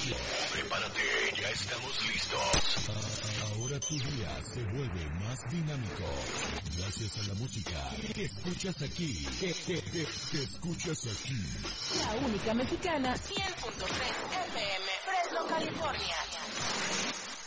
Prepárate, ya estamos listos. Ahora tu día se vuelve más dinámico. Gracias a la música que escuchas aquí. Que escuchas aquí. La única mexicana, 100.3 FM, Fresno, California.